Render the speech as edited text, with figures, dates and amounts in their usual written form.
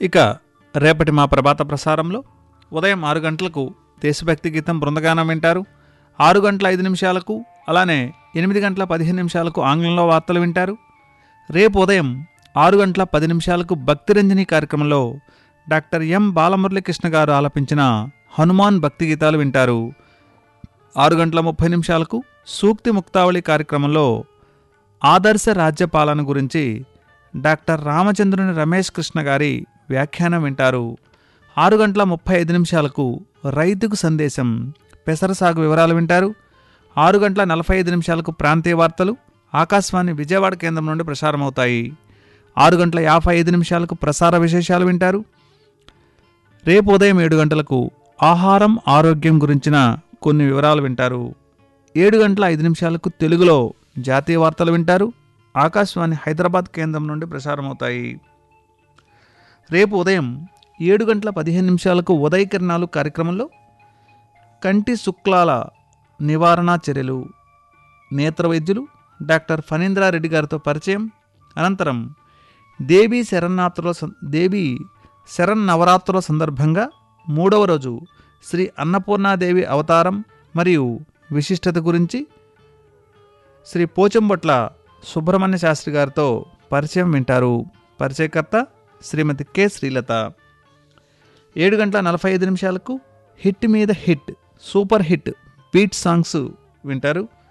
ఇక రేపటి మా ప్రభాత ప్రసారంలో ఉదయం 6 గంటలకు దేశభక్తి గీతం బృందగానం వింటారు. 6 గంటల 5 నిమిషాలకు అలానే 8 గంటల 15 నిమిషాలకు ఆంగ్లంలో వార్తలు వింటారు. రేపు ఉదయం 6 గంటల 10 నిమిషాలకు భక్తిరంజని కార్యక్రమంలో డాక్టర్ ఎం బాలమురళీకృష్ణ గారు ఆలపించిన హనుమాన్ భక్తి గీతాలు వింటారు. 6 గంటల 30 నిమిషాలకు సూక్తి ముక్తావళి కార్యక్రమంలో ఆదర్శ రాజ్యపాలన గురించి డాక్టర్ రామచంద్రుని రమేష్ కృష్ణ గారి వ్యాఖ్యానం వింటారు. 6 గంటల 35 నిమిషాలకు రైతుకు సందేశం పెసర సాగు వివరాలు వింటారు. 6 గంటల 45 నిమిషాలకు ప్రాంతీయ వార్తలు ఆకాశవాణి విజయవాడ కేంద్రం నుండి ప్రసారమవుతాయి. 6 గంటల 55 నిమిషాలకు ప్రసార విశేషాలు వింటారు. రేపు ఉదయం 7 గంటలకు ఆహారం ఆరోగ్యం గురించిన కొన్ని వివరాలు వింటారు. 7 గంటల 5 నిమిషాలకు తెలుగులో జాతీయ వార్తలు వింటారు. ఆకాశవాణి హైదరాబాద్ కేంద్రం నుండి ప్రసారమవుతాయి. రేపు ఉదయం 7 గంటల 15 నిమిషాలకు ఉదయ కిరణాలు కార్యక్రమంలో కంటి శుక్లాల నివారణ చర్యలు నేత్ర వైద్యులు డాక్టర్ ఫణీంద్రారెడ్డి గారితో పరిచయం. అనంతరం దేవీ శరన్నవరాత్రుల సందర్భంగా 3వ రోజు శ్రీ అన్నపూర్ణాదేవి అవతారం మరియు విశిష్టత గురించి శ్రీ పోచంబొట్ల సుబ్రహ్మణ్య శాస్త్రి గారితో పరిచయం వింటారు. పరిచయకర్త శ్రీమతి కె శ్రీలత. 7 గంటల 45 నిమిషాలకు హిట్ మీద hit super hit beat songs వింటారు.